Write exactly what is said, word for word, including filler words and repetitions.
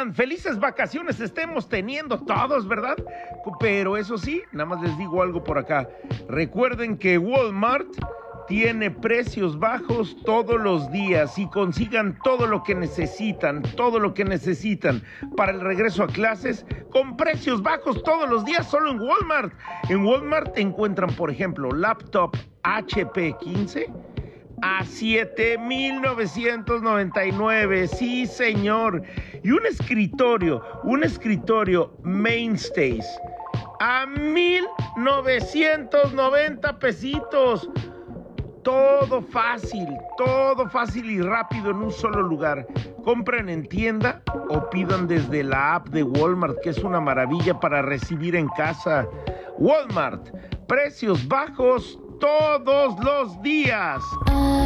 tan felices vacaciones estemos teniendo todos, ¿verdad? Pero eso sí, nada más les digo algo por acá. Recuerden que Walmart tiene precios bajos todos los días y consigan todo lo que necesitan, todo lo que necesitan para el regreso a clases con precios bajos todos los días solo en Walmart. En Walmart encuentran, por ejemplo, laptop H P quince a siete mil novecientos noventa y nueve, sí señor, y un escritorio, un escritorio Mainstays a mil novecientos noventa pesitos. Todo fácil, todo fácil y rápido en un solo lugar. Compren en tienda o pidan desde la app de Walmart, que es una maravilla para recibir en casa. Walmart, precios bajos todos los días.